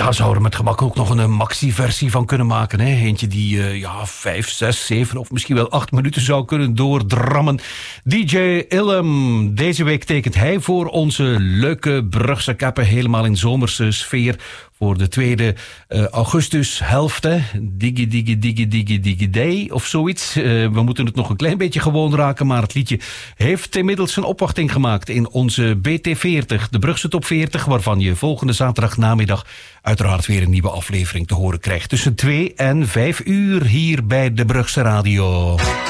Ja, zou er met gemak ook nog een maxi-versie van kunnen maken. Hè? Eentje die 5, 6, 7 of misschien wel 8 minuten zou kunnen doordrammen. DJ Illum, deze week tekent hij voor onze leuke Brugse kappen helemaal in zomerse sfeer. Voor de 2e augustushelft, hè. Digi day of zoiets. We moeten het nog een klein beetje gewoon raken, maar het liedje heeft inmiddels een opwachting gemaakt in onze BT40, de Brugse Top 40, waarvan je volgende zaterdag namiddag uiteraard weer een nieuwe aflevering te horen krijgt. Tussen 2 en 5 uur hier bij de Brugse Radio.